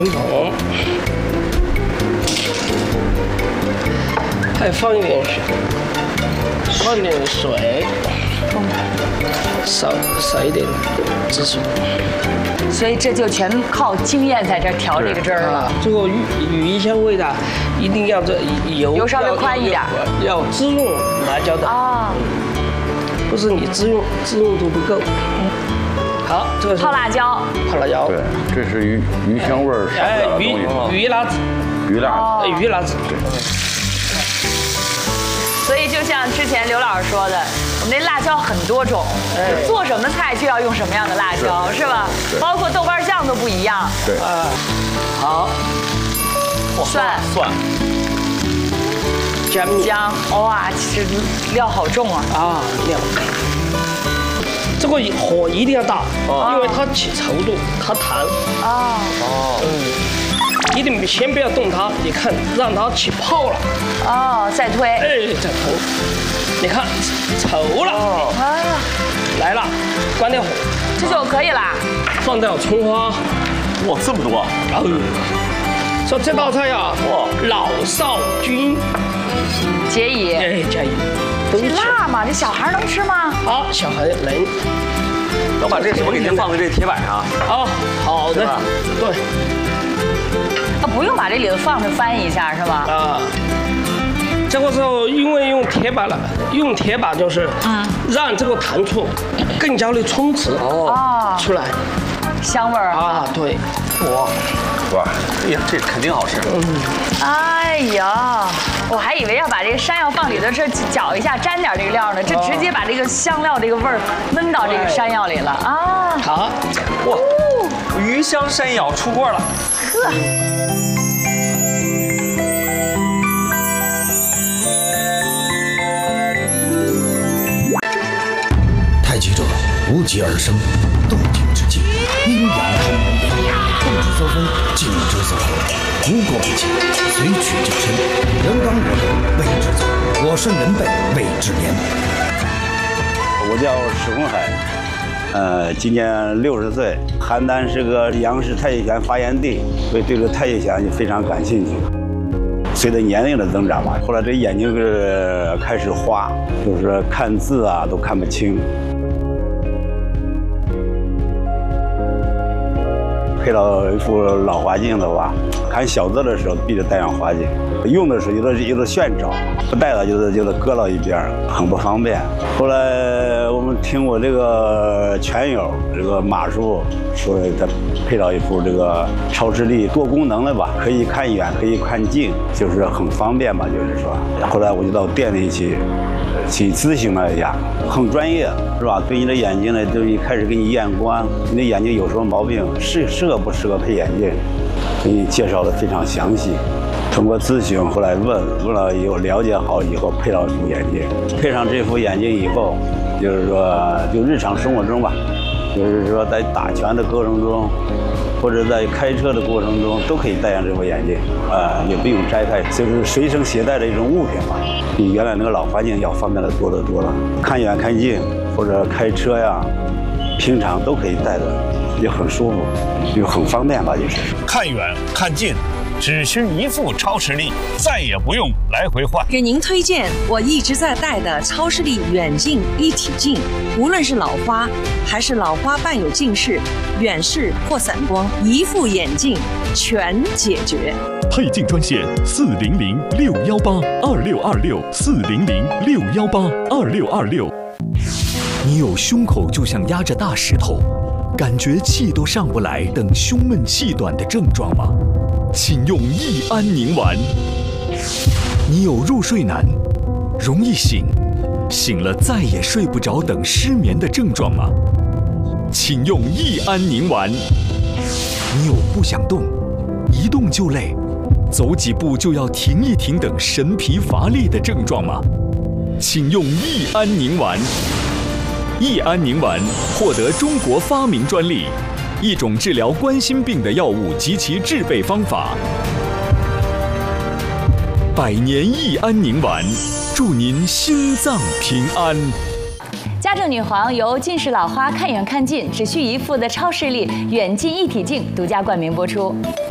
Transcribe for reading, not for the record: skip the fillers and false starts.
桶，还放一点水，少一点汁水。 所以这就全靠经验在这调这个汁儿了。 这个鱼香味的，一定要这油稍微宽一点， 要滋润辣椒的啊，不是你滋润度不够。好，这个是泡辣椒， 对，这是鱼香味儿少不了的东西。 鱼辣子，鱼辣子。 所以就像之前刘老师说的，我们那辣椒很多种，做什么菜就要用什么样的辣椒，是吧？包括豆瓣酱都不一样。 对， 好， 蒜，姜，哇，其实料好重啊！ 料。这个火一定要大，因为它起稠度，它弹。一定先不要动它，你看让它起泡了。 再推。 再推。你看稠了。来了，关掉火。 这就可以啦。 放掉葱花。 哇，这么多！ 说这道菜呀，老少均皆宜。 皆宜。 这辣吗？这小孩能吃吗？ 好，小孩能。 我把这是不是给您放在这铁板上？ 好的。对。 不用把这里头放着翻一下是吗？ 这个时候因为用铁板了，用铁板就是让这个糖醋更加的充实出来， 香味儿对， 哇，哎呀，这肯定好吃。 哎呀，我还以为要把这个山药放里头这搅一下，沾点这个料呢，这直接把这个香料这个味儿焖到这个山药里了啊！ 好， 哇，鱼香山药出锅了。 太极者无极而生，动静之际，阴阳同源，动之则风，静之则和。无过不及，随取就身，人刚我柔谓之走，我顺人背谓之廉。 我叫史洪海，今年60岁。邯郸是个杨氏太极拳发源地，所以对这个太极拳就非常感兴趣。随着年龄的增长吧，后来这眼睛是开始花，就是看字啊都看不清。配到一副老花镜的话，看小字的时候必须戴上花镜，用的时候有的炫照，不戴了就是搁到一边，很不方便。后来我们听我这个拳友这个马叔说，他配到一副这个超视力多功能的吧，可以看远，可以看近，就是很方便吧，就是说。后来我就到店里去咨询了一下，很专业，是吧？对你的眼睛呢，就一开始给你验光，你的眼睛有什么毛病，适合不适合配眼镜，给你介绍的非常详细。通过咨询，后来问了以后，了解好以后，配到一副眼镜。配上这副眼镜以后，就是说，就日常生活中吧，就是说在打拳的过程中，或者在开车的过程中，都可以戴上这副眼镜，也不用摘开，就是随身携带的一种物品嘛。比原来那个老花镜要方便的多得多了，看远看近或者开车呀，平常都可以戴的，也很舒服，又很方便吧，就是。 看远看近，只需一副超视力，再也不用来回换。 给您推荐我一直在戴的超视力远近一体镜，无论是老花还是老花伴有近视、远视或散光，一副眼镜全解决。 配镜专线400-618-2626，400-618-2626。你有胸口就像压着大石头，感觉气都上不来等胸闷气短的症状吗？请用益安宁丸。你有入睡难、容易醒、醒了再也睡不着等失眠的症状吗？请用益安宁丸。你有不想动、一动就累、走几步就要停一停等神疲乏力的症状吗？请用益安宁丸。益安宁丸获得中国发明专利，一种治疗冠心病的药物及其制备方法。100年益安宁丸，祝您心脏平安。 家政女皇由近视老花看远看近只需一副的超视力远近一体镜独家冠名播出。